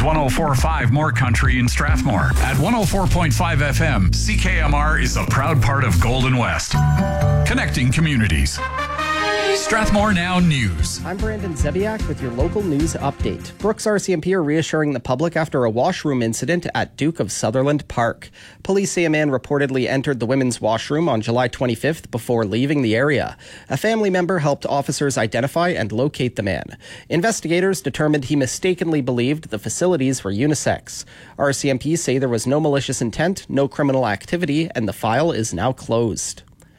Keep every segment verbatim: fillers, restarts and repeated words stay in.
one oh four point five More Country in Strathmore. At one oh four point five F M, C K M R is a proud part of Golden West. Connecting communities. Strathmore Now News. I'm Brandon Zebiak with your local news update. Brooks R C M P are reassuring the public after a washroom incident at Duke of Sutherland Park. Police say a man reportedly entered the women's washroom on July twenty-fifth before leaving the area. A family member helped officers identify and locate the man. Investigators determined he mistakenly believed the facilities were unisex. R C M P say there was no malicious intent, no criminal activity, and the file is now closed.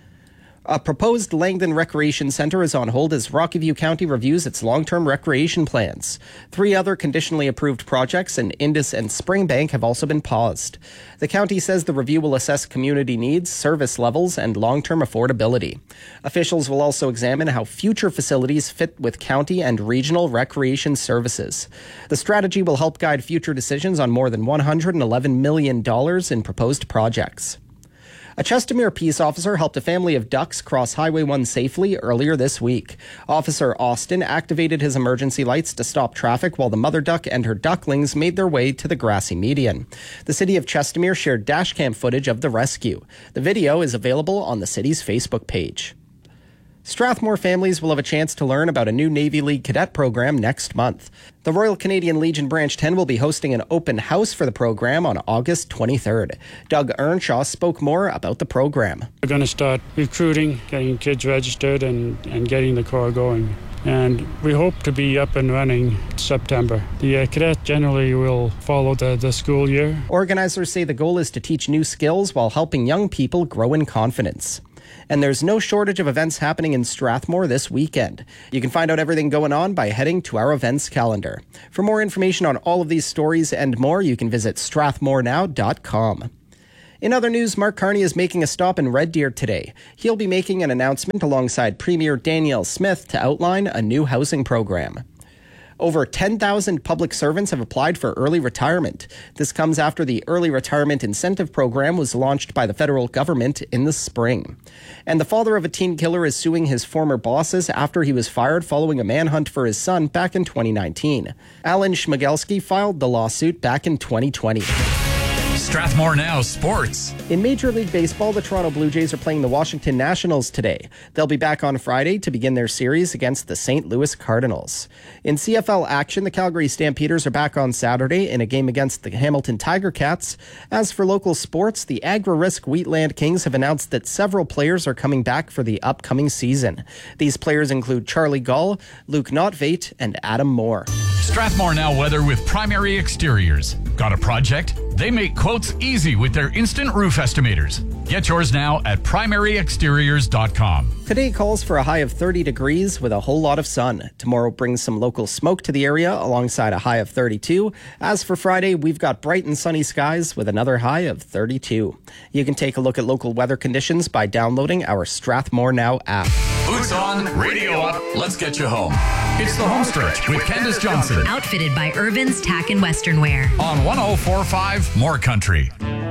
A proposed Langdon Recreation Centre is on hold as Rocky View County reviews its long-term recreation plans. Three other conditionally approved projects in Indus and Springbank have also been paused. The county says the review will assess community needs, service levels, and long-term affordability. Officials will also examine how future facilities fit with county and regional recreation services. The strategy will help guide future decisions on more than one hundred eleven million dollars in proposed projects. A Chestermere peace officer helped a family of ducks cross Highway one safely earlier this week. Officer Austin activated his emergency lights to stop traffic while the mother duck and her ducklings made their way to the grassy median. The city of Chestermere shared dashcam footage of the rescue. The video is available on the city's Facebook page. Strathmore families will have a chance to learn about a new Navy League cadet program next month. The Royal Canadian Legion Branch ten will be hosting an open house for the program on August twenty-third. Doug Earnshaw spoke more about the program. We're going to start recruiting, getting kids registered, and, and getting the corps going. And we hope to be up and running September. The uh, cadet generally will follow the, the school year. Organizers say the goal is to teach new skills while helping young people grow in confidence. And there's no shortage of events happening in Strathmore this weekend. You can find out everything going on by heading to our events calendar. For more information on all of these stories and more, you can visit strathmore now dot com. In other news, Mark Carney is making a stop in Red Deer today. He'll be making an announcement alongside Premier Danielle Smith to outline a new housing program. Over ten thousand public servants have applied for early retirement. This comes after the Early Retirement Incentive Program was launched by the federal government in the spring. And the father of a teen killer is suing his former bosses after he was fired following a manhunt for his son back in twenty nineteen. Alan Schmigelski filed the lawsuit back in twenty twenty. Strathmore Now Sports. In Major League Baseball, the Toronto Blue Jays are playing the Washington Nationals today. They'll be back on Friday to begin their series against the Saint Louis Cardinals. In C F L action, the Calgary Stampeders are back on Saturday in a game against the Hamilton Tiger Cats. As for local sports, the Agri-Risk Wheatland Kings have announced that several players are coming back for the upcoming season. These players include Charlie Gull, Luke Notveit, and Adam Moore. Strathmore Now weather with Primary Exteriors. Got a project? They make quotes easy with their instant roof estimators. Get yours now at primary exteriors dot com. Today calls for a high of thirty degrees with a whole lot of sun. Tomorrow brings some local smoke to the area alongside a high of thirty-two. As for Friday, we've got bright and sunny skies with another high of thirty-two. You can take a look at local weather conditions by downloading our Strathmore Now app. Boots on, radio up, let's get you home. It's the home stretch with Candace Johnson. Outfitted by Irvin's Tack and Western Wear. On one oh four point five More Country.